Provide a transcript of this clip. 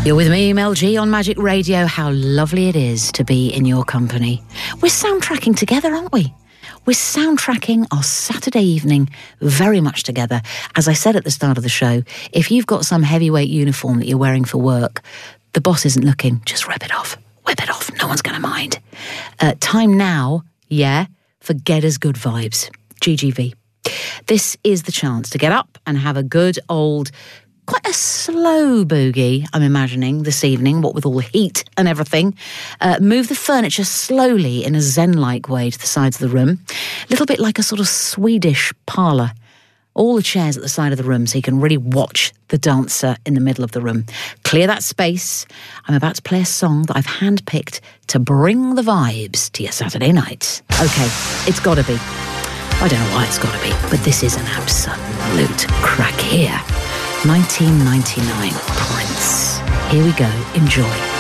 You're with me, Mel G, on Magic Radio. How lovely it is to be in your company. We're soundtracking together, aren't we? We're soundtracking our Saturday evening very much together. As I said at the start of the show, if you've got some heavyweight uniform that you're wearing for work, the boss isn't looking, just rip it off. Whip it off. No one's going to mind. Time now, for Gedda's Good Vibes. GGV. This is the chance to get up and have a good old, quite a slow boogie, I'm imagining, this evening, what with all the heat and everything. Move the furniture slowly in a zen-like way to the sides of the room. A little bit like a sort of Swedish parlour. All the chairs at the side of the room so you can really watch the dancer in the middle of the room. Clear that space. I'm about to play a song that I've handpicked to bring the vibes to your Saturday night. Okay, it's got to be. I don't know why it's got to be, but this is an absolute crack here. 1999 Prince. Here we go. Enjoy.